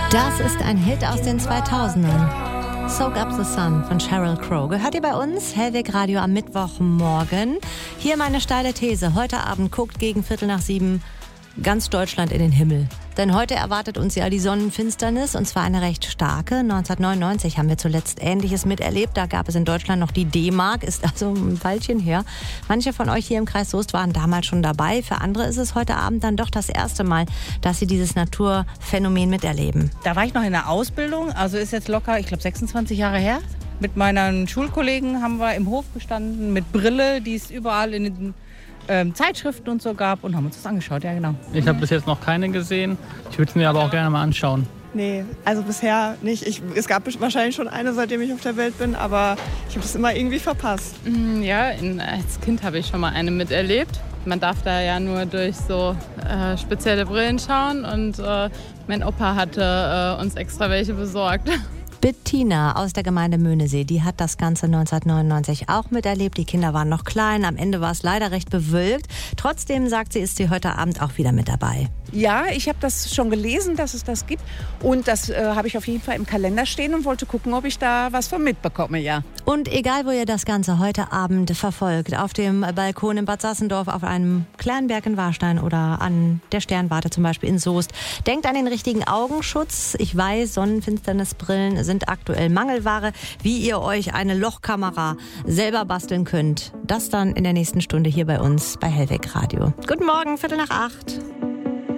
Das ist ein Hit aus den 2000ern. Soak Up the Sun von Sheryl Crow. Gehört ihr bei uns? Hellweg Radio am Mittwochmorgen. Hier meine steile These. Heute Abend guckt gegen 6:45 ganz Deutschland in den Himmel. Denn heute erwartet uns ja die Sonnenfinsternis, und zwar eine recht starke. 1999 haben wir zuletzt Ähnliches miterlebt. Da gab es in Deutschland noch die D-Mark, ist also ein Weilchen her. Manche von euch hier im Kreis Soest waren damals schon dabei. Für andere ist es heute Abend dann doch das erste Mal, dass sie dieses Naturphänomen miterleben. Da war ich noch in der Ausbildung, also ist jetzt locker, ich glaube 26 Jahre her. Mit meinen Schulkollegen haben wir im Hof gestanden mit Brille, die es überall in den Zeitschriften und so gab, und haben uns das angeschaut, ja genau. Ich habe bis jetzt noch keine gesehen, ich würde es mir aber auch gerne mal anschauen. Nee, also bisher nicht. Es gab wahrscheinlich schon eine, seitdem ich auf der Welt bin, aber ich habe das immer irgendwie verpasst. Ja, als Kind habe ich schon mal eine miterlebt. Man darf da ja nur durch so spezielle Brillen schauen, und mein Opa hatte uns extra welche besorgt. Bettina aus der Gemeinde Möhnesee, die hat das Ganze 1999 auch miterlebt. Die Kinder waren noch klein, am Ende war es leider recht bewölkt. Trotzdem, sagt sie, ist sie heute Abend auch wieder mit dabei. Ja, ich habe das schon gelesen, dass es das gibt, und das habe ich auf jeden Fall im Kalender stehen und wollte gucken, ob ich da was von mitbekomme, ja. Und egal, wo ihr das Ganze heute Abend verfolgt, auf dem Balkon in Bad Sassendorf, auf einem kleinen Berg in Warstein oder an der Sternwarte zum Beispiel in Soest, denkt an den richtigen Augenschutz. Ich weiß, Sonnenfinsternisbrillen sind aktuell Mangelware. Wie ihr euch eine Lochkamera selber basteln könnt, das dann in der nächsten Stunde hier bei uns bei Hellweg Radio. Guten Morgen, 7:45.